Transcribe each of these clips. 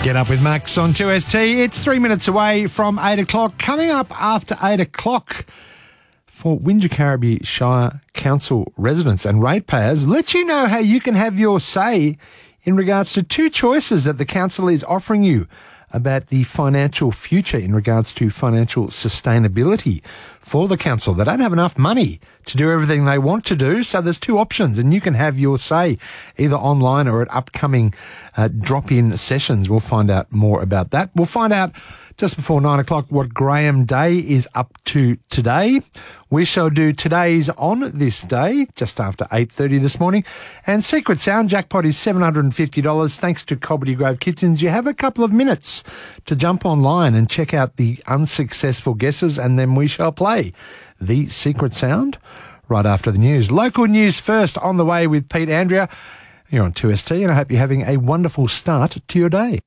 Get up with Max on 2ST. It's 3 minutes away from 8 o'clock. Coming up after 8 o'clock for Wingecarribee Shire Council residents and ratepayers, let you know how you can have your say in regards to two choices that the council is offering you about the financial future in regards to financial sustainability for the council. They don't have enough money to do everything they want to do, so there's two options and you can have your say either online or at upcoming drop-in sessions. We'll find out more about that. We'll find out just before 9 o'clock what Graham Day is up to today. We shall do Today's On This Day just after 8:30 this morning. And Secret Sound jackpot is $750 thanks to Cobbitty Grove Kitchens. You have a couple of minutes to jump online and check out the unsuccessful guesses, and then we shall play the Secret Sound right after the news. Local news first on the way with Pete Andrea. You're on 2ST and I hope you're having a wonderful start to your day.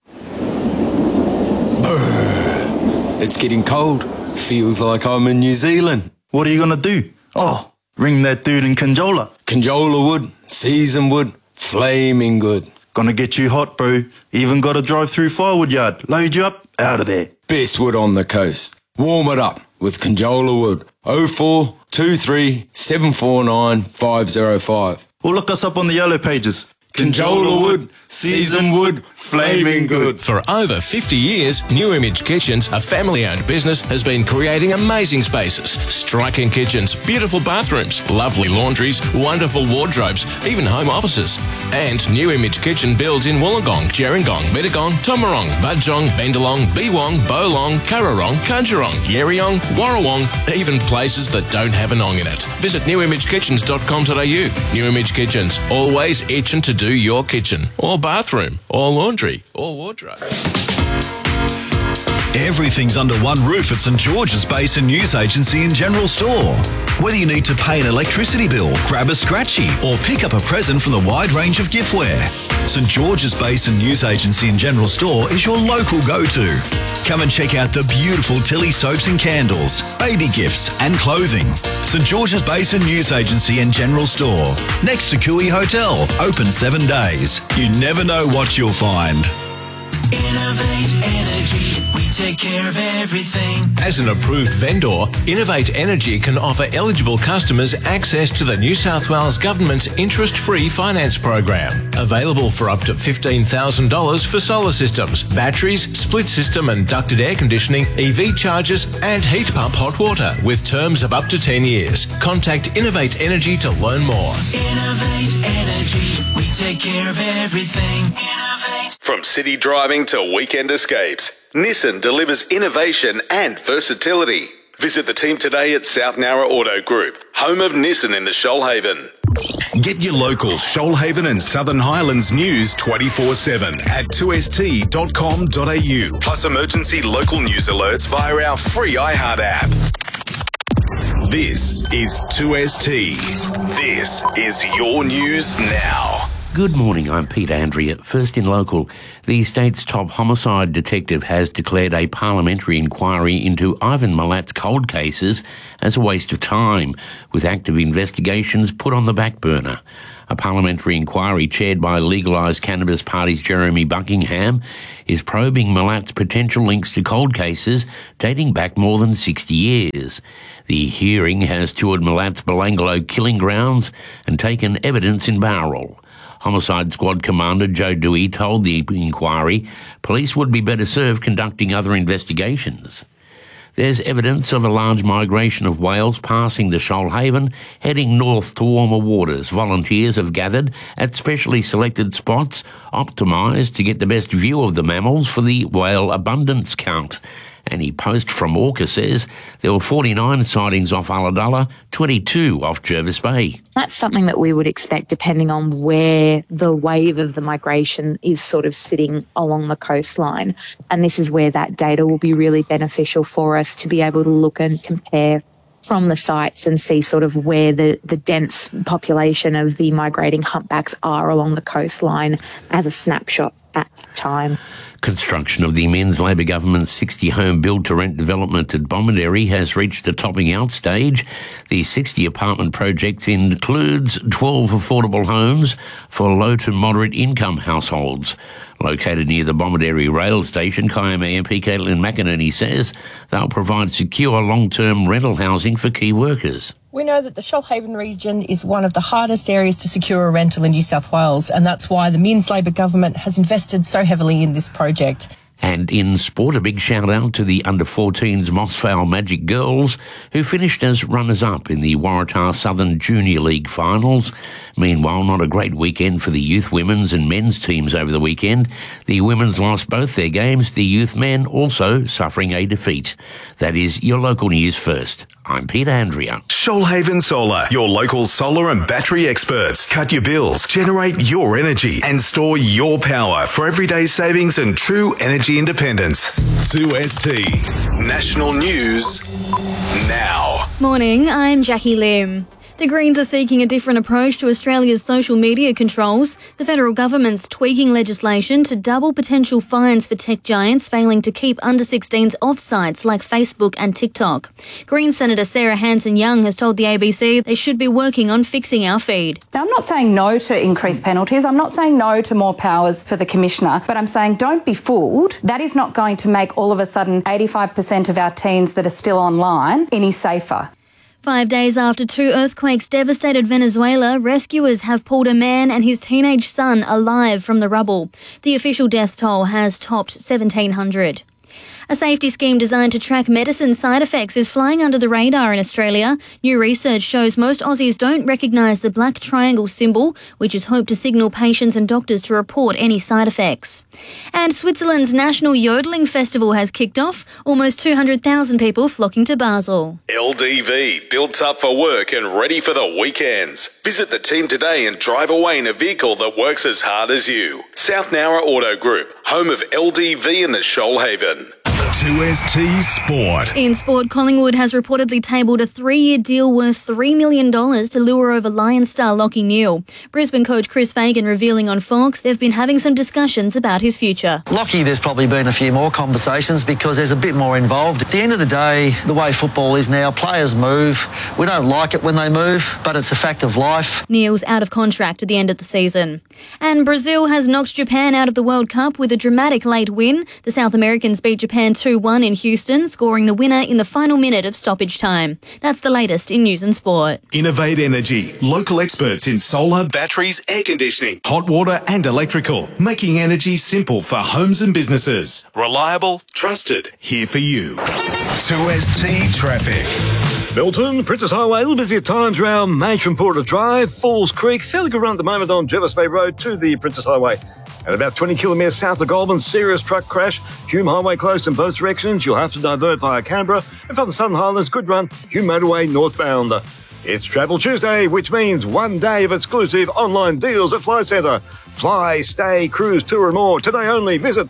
It's getting cold. Feels like I'm in New Zealand. What are you going to do? Oh, ring that dude in Conjola. Conjola wood, seasoned wood, flaming good. Gonna get you hot, bro. Even got to drive through firewood yard. Load you up, out of there. Best wood on the coast. Warm it up with Conjola wood. 04 23 749 505. Or look us up on the yellow pages. Conjola wood, seasoned wood, flaming good. For over 50 years, New Image Kitchens, a family-owned business, has been creating amazing spaces, striking kitchens, beautiful bathrooms, lovely laundries, wonderful wardrobes, even home offices. And New Image Kitchen builds in Wollongong, Gerringong, Mittagong, Tomarong, Budjong, Bendalong, Beewong, Bolong, Currarong, Kunjarong, Yerriong, Warrawong, even places that don't have an ong in it. Visit newimagekitchens.com.au. New Image Kitchens, always itching to do your kitchen, or bathroom, or laundry, or wardrobe. Everything's under one roof at St George's Basin News Agency and General Store. Whether you need to pay an electricity bill, grab a scratchy, or pick up a present from the wide range of giftware, St George's Basin News Agency and General Store is your local go-to. Come and check out the beautiful Tilly soaps and candles, baby gifts and clothing. St George's Basin News Agency and General Store, next to Cooey Hotel, open 7 days. You never know what you'll find. Innovate Energy, we take care of everything. As an approved vendor, Innovate Energy can offer eligible customers access to the New South Wales Government's interest-free finance program. Available for up to $15,000 for solar systems, batteries, split system and ducted air conditioning, EV chargers and heat pump hot water with terms of up to 10 years. Contact Innovate Energy to learn more. Innovate Energy, we take care of everything. Innovate. From city driving to weekend escapes, Nissan delivers innovation and versatility. Visit the team today at South Nowra Auto Group, home of Nissan in the Shoalhaven. Get your local Shoalhaven and Southern Highlands news 24/7 at 2st.com.au. Plus emergency local news alerts via our free iHeart app. This is 2ST. This is your news now. Good morning, I'm Pete Andrea. First in local, the state's top homicide detective has declared a parliamentary inquiry into Ivan Milat's cold cases as a waste of time, with active investigations put on the back burner. A parliamentary inquiry chaired by Legalised Cannabis Party's Jeremy Buckingham is probing Milat's potential links to cold cases dating back more than 60 years. The hearing has toured Milat's Belanglo killing grounds and taken evidence in Bowral. Homicide Squad Commander Joe Dewey told the inquiry police would be better served conducting other investigations. There's evidence of a large migration of whales passing the Shoalhaven, heading north to warmer waters. Volunteers have gathered at specially selected spots, optimised to get the best view of the mammals for the whale abundance count. Any post from Orca says there were 49 sightings off Ulladulla, 22 off Jervis Bay. That's something that we would expect depending on where the wave of the migration is sort of sitting along the coastline. And this is where that data will be really beneficial for us to be able to look and compare from the sites and see sort of where the dense population of the migrating humpbacks are along the coastline as a snapshot. at that time. Construction of the Men's Labor government's 60-home build-to-rent development at Bomaderry has reached the topping out stage. The 60-apartment project includes 12 affordable homes for low to moderate income households. Located near the Bomaderry rail station, Kiama MP Caitlin McInerney says they'll provide secure long-term rental housing for key workers. We know that the Shoalhaven region is one of the hardest areas to secure a rental in New South Wales, and that's why the Men's Labor government has invested so heavily in this project. And in sport, a big shout out to the under-14s Mossvale Magic Girls, who finished as runners-up in the Waratah Southern Junior League finals. Meanwhile, not a great weekend for the youth women's and men's teams over the weekend. The women's lost both their games, the youth men also suffering a defeat. That is your local news first. I'm Peter Andrea. Shoalhaven Solar, your local solar and battery experts. Cut your bills, generate your energy, and store your power for everyday savings and true energy independence. 2ST National News now. Morning, I'm Jackie Lim. The Greens are seeking a different approach to Australia's social media controls. The federal government's tweaking legislation to double potential fines for tech giants failing to keep under-16s off sites like Facebook and TikTok. Green Senator Sarah Hanson-Young has told the ABC they should be working on fixing our feed. Now, I'm not saying no to increased penalties. I'm not saying no to more powers for the Commissioner, but I'm saying don't be fooled. That is not going to make all of a sudden 85% of our teens that are still online any safer. 5 days after 2 earthquakes devastated Venezuela, rescuers have pulled a man and his teenage son alive from the rubble. The official death toll has topped 1,700. A safety scheme designed to track medicine side effects is flying under the radar in Australia. New research shows most Aussies don't recognise the black triangle symbol, which is hoped to signal patients and doctors to report any side effects. And Switzerland's National Yodeling Festival has kicked off, almost 200,000 people flocking to Basel. LDV, built up for work and ready for the weekends. Visit the team today and drive away in a vehicle that works as hard as you. South Nowra Auto Group, home of LDV in the Shoalhaven. 2ST Sport. In sport, Collingwood has reportedly tabled a 3-year deal worth $3 million to lure over Lions star Lachie Neale. Brisbane coach Chris Fagan revealing on Fox they've been having some discussions about his future. Lachie, there's probably been a few more conversations because there's a bit more involved. At the end of the day, the way football is now, players move. We don't like it when they move, but it's a fact of life. Neale's out of contract at the end of the season. And Brazil has knocked Japan out of the World Cup with a dramatic late win. The South Americans beat Japan 2-1 in Houston, scoring the winner in the final minute of stoppage time. That's the latest in news and sport. Innovate Energy, local experts in solar, batteries, air conditioning, hot water and electrical, making energy simple for homes and businesses. Reliable, trusted, here for you. 2ST Traffic. Milton, Princess Highway, a little busy at times around Matron Porter Drive, Falls Creek, fairly good run at the moment on Jervis Bay Road to the Princess Highway. At about 20 kilometres south of Goulburn, serious truck crash. Hume Highway closed in both directions. You'll have to divert via Canberra. And from the Southern Highlands, good run, Hume Motorway northbound. It's Travel Tuesday, which means 1 day of exclusive online deals at Flight Centre. Fly, stay, cruise, tour and more. Today only. Visit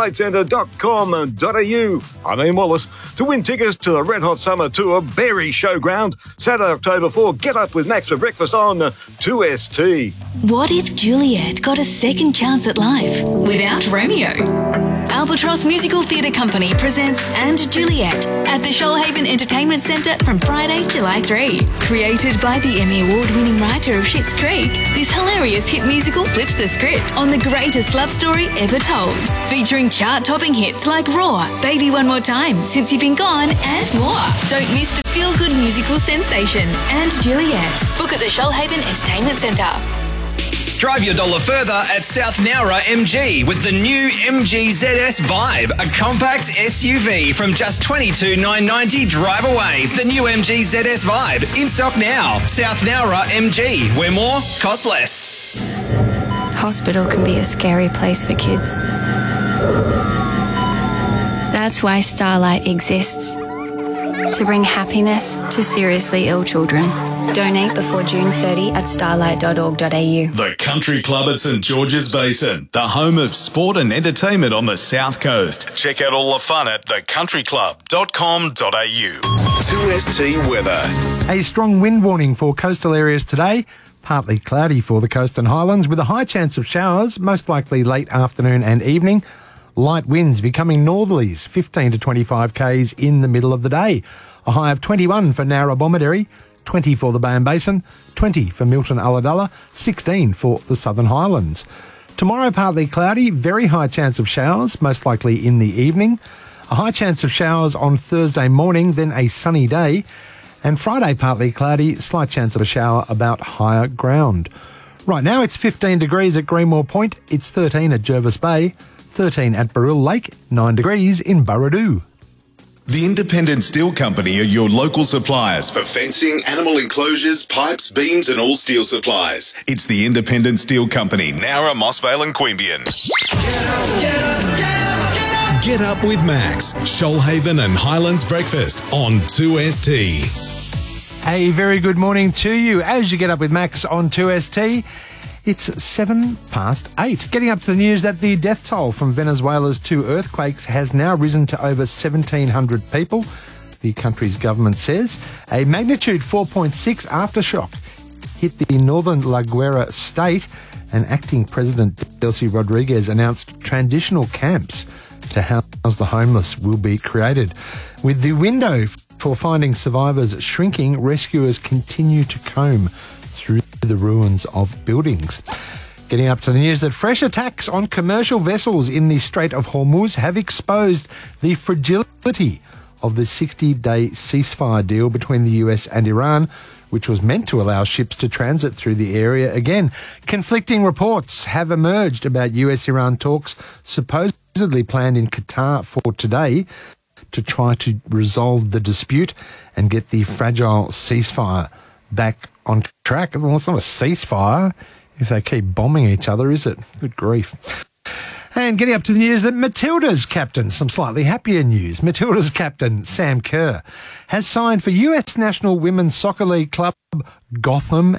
flightcentre.com.au. I'm Ian Wallace. To win tickets to the Red Hot Summer Tour, Berry Showground, Saturday, October 4, get up with Max for breakfast on 2ST. What if Juliet got a second chance at life without Romeo? Albatross Musical Theatre Company presents And Juliet at the Shoalhaven Entertainment Centre from Friday, July 3. Created by the Emmy Award-winning writer of Schitt's Creek, this hilarious hit musical flips the script on the greatest love story ever told. Featuring chart-topping hits like Raw, Baby One More Time, Since You've Been Gone, and more. Don't miss the feel-good musical sensation And Juliet. Book at the Shoalhaven Entertainment Centre. Drive your dollar further at South Nowra MG with the new MG ZS Vibe, a compact SUV from just $22,990 drive away. The new MG ZS Vibe, in stock now. South Nowra MG, where more costs less. Hospital can be a scary place for kids. That's why Starlight exists. To bring happiness to seriously ill children. Donate before June 30 at starlight.org.au. The Country Club at St George's Basin, the home of sport and entertainment on the South Coast. Check out all the fun at thecountryclub.com.au. 2ST weather. A strong wind warning for coastal areas today. Partly cloudy for the coast and highlands with a high chance of showers, most likely late afternoon and evening. Light winds becoming northerlies, 15 to 25 k's in the middle of the day. A high of 21 for Narrabomideri, 20 for the Bowen Basin, 20 for Milton Ulladulla, 16 for the Southern Highlands. Tomorrow partly cloudy, very high chance of showers, most likely in the evening. A high chance of showers on Thursday morning, then a sunny day. And Friday partly cloudy, slight chance of a shower about higher ground. Right now it's 15 degrees at Greenmore Point, it's 13 at Jervis Bay, 13 at Baril Lake, 9 degrees in Burradoo. The Independent Steel Company are your local suppliers for fencing, animal enclosures, pipes, beams and all steel supplies. It's the Independent Steel Company, Nowra, Mossvale and Queanbeyan. Get up with Max, Shoalhaven and Highlands Breakfast on 2ST. A very good morning to you as you get up with Max on 2ST. It's 8:07. Getting up to the news that the death toll from Venezuela's 2 earthquakes has now risen to over 1,700 people, the country's government says. A magnitude 4.6 aftershock hit the northern La Guaira state, and acting President Delcy Rodriguez announced transitional camps to house the homeless will be created. With the window for finding survivors shrinking, rescuers continue to comb through the ruins of buildings. Getting up to the news that fresh attacks on commercial vessels in the Strait of Hormuz have exposed the fragility of the 60-day ceasefire deal between the US and Iran, which was meant to allow ships to transit through the area again. Conflicting reports have emerged about US-Iran talks supposedly planned in Qatar for today to try to resolve the dispute and get the fragile ceasefire back on track. Well, it's not a ceasefire if they keep bombing each other, is it? Good grief. And getting up to the news that Matilda's captain, some slightly happier news, Matilda's captain, Sam Kerr, has signed for US National Women's Soccer League club Gotham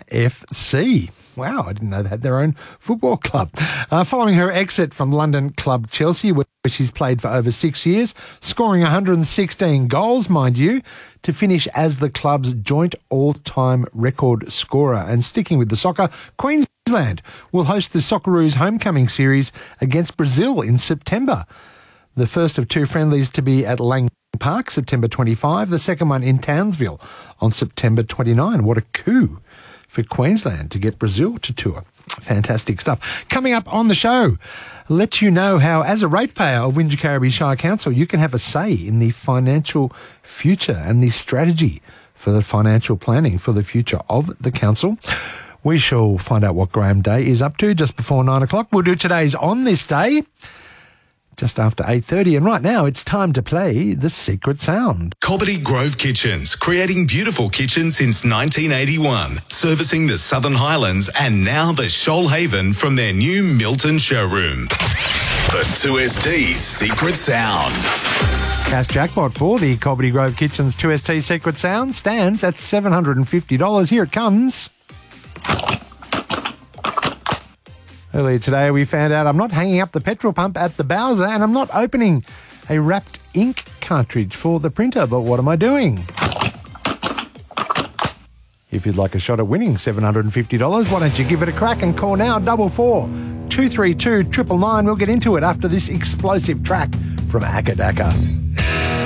FC. Wow, I didn't know they had their own football club. Following her exit from London club Chelsea, where she's played for over 6 years, scoring 116 goals, mind you, to finish as the club's joint all-time record scorer. And sticking with the soccer, Queensland will host the Socceroos homecoming series against Brazil in September. The first of 2 friendlies to be at Lang Park, September 25, the second one in Townsville on September 29. What a coup for Queensland to get Brazil to tour. Fantastic stuff. Coming up on the show, let you know how, as a ratepayer of Wingecarribee Shire Council, you can have a say in the financial future and the strategy for the financial planning for the future of the council. We shall find out what Graham Day is up to just before 9 o'clock. We'll do today's On This Day just after 8:30. And right now, it's time to play The Secret Sound. Cobbitty Grove Kitchens, creating beautiful kitchens since 1981, servicing the Southern Highlands and now the Shoalhaven from their new Milton showroom. The 2ST Secret Sound. Cash jackpot for the Cobbitty Grove Kitchens 2ST Secret Sound stands at $750. Here it comes. Earlier today, we found out I'm not hanging up the petrol pump at the Bowser and I'm not opening a wrapped ink cartridge for the printer, but what am I doing? If you'd like a shot at winning $750, why don't you give it a crack and call now 44 232 999. We'll get into it after this explosive track from Akadaka.